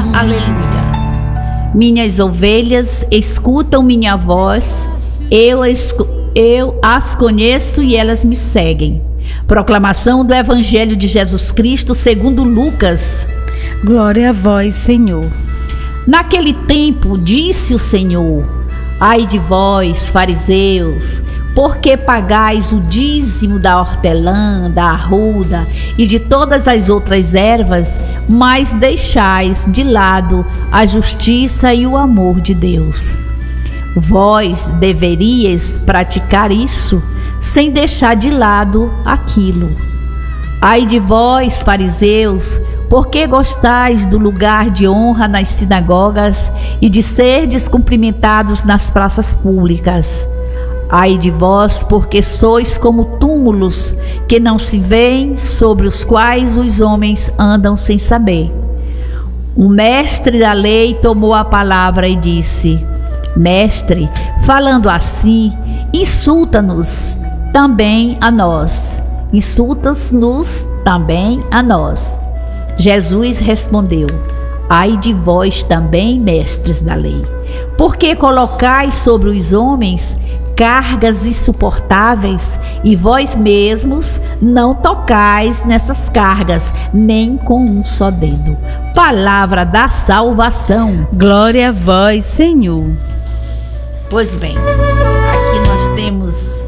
aleluia. Minhas ovelhas escutam minha voz, eu as conheço e elas me seguem. Proclamação do Evangelho de Jesus Cristo segundo Lucas. Glória a vós, Senhor. Naquele tempo disse o Senhor: ai de vós, fariseus, porque pagais o dízimo da hortelã, da arruda e de todas as outras ervas, mas deixais de lado a justiça e o amor de Deus. Vós deveríeis praticar isso, sem deixar de lado aquilo. Ai de vós, fariseus, porque gostais do lugar de honra nas sinagogas e de serdes cumprimentados nas praças públicas. Ai de vós, porque sois como túmulos que não se veem, sobre os quais os homens andam sem saber. O mestre da lei tomou a palavra e disse: Mestre, falando assim, insulta-nos também a nós. Insulta-nos também a nós. Jesus respondeu: ai de vós também, mestres da lei, porque colocais sobre os homens cargas insuportáveis e vós mesmos não tocais nessas cargas, nem com um só dedo. Palavra da salvação. Glória a vós, Senhor. Pois bem, aqui nós temos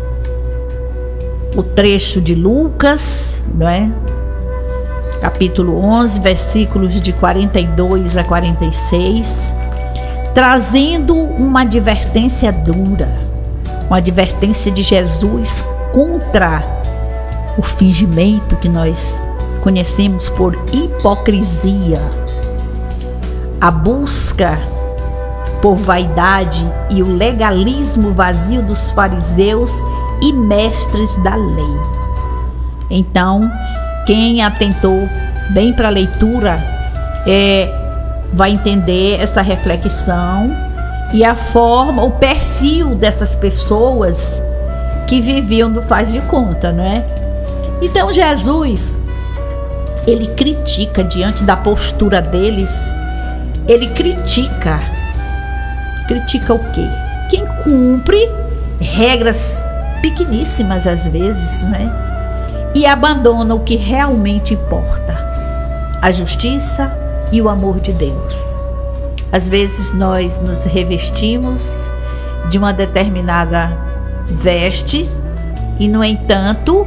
o trecho de Lucas, não é? Capítulo 11, versículos de 42 a 46, trazendo uma advertência dura, uma advertência de Jesus contra o fingimento que nós conhecemos por hipocrisia, a busca por vaidade e o legalismo vazio dos fariseus e mestres da lei. Então, quem atentou bem para a leitura vai entender essa reflexão e a forma, o perfil dessas pessoas que viviam no faz de conta, não é? Então Jesus, ele critica diante da postura deles, ele critica o quê? Quem cumpre regras pequeníssimas às vezes, não é? E abandona o que realmente importa, a justiça e o amor de Deus. Às vezes nós nos revestimos de uma determinada veste e, no entanto,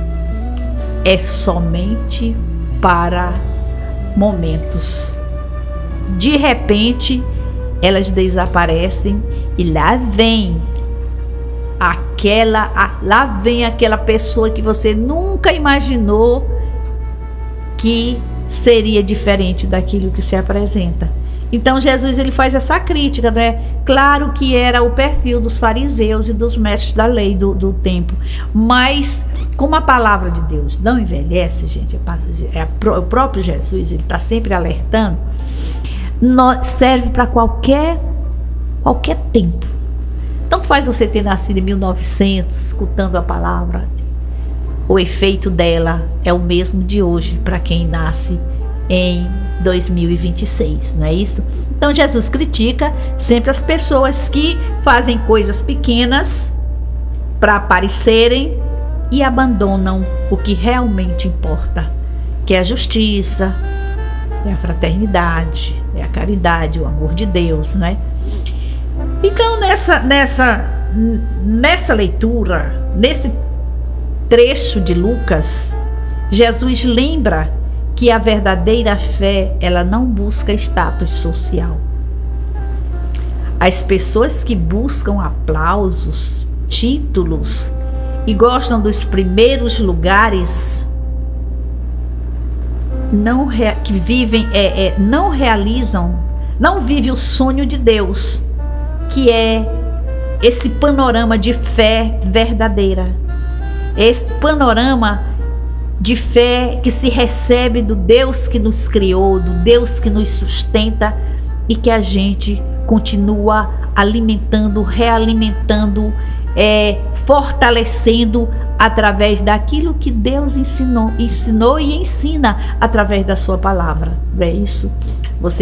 é somente para momentos. De repente, elas desaparecem e lá vem aquela pessoa que você nunca imaginou que seria diferente daquilo que se apresenta. Então Jesus, ele faz essa crítica, né? Claro que era o perfil dos fariseus e dos mestres da lei do tempo, mas como a palavra de Deus não envelhece, gente, o próprio Jesus, ele está sempre alertando, serve para qualquer tempo. Tanto faz você ter nascido em 1900, escutando a palavra, o efeito dela é o mesmo de hoje para quem nasce em 2026, não é isso? Então Jesus critica sempre as pessoas que fazem coisas pequenas para aparecerem e abandonam o que realmente importa, que é a justiça, é a fraternidade, é a caridade, o amor de Deus, não é? Então nessa leitura, nesse trecho de Lucas, Jesus lembra que a verdadeira fé, ela não busca status social. As pessoas que buscam aplausos, títulos e gostam dos primeiros lugares, não vivem o sonho de Deus, que é esse panorama de fé verdadeira, esse panorama de fé que se recebe do Deus que nos criou, do Deus que nos sustenta e que a gente continua alimentando, realimentando, fortalecendo através daquilo que Deus ensinou e ensina através da sua palavra. Não é isso? Você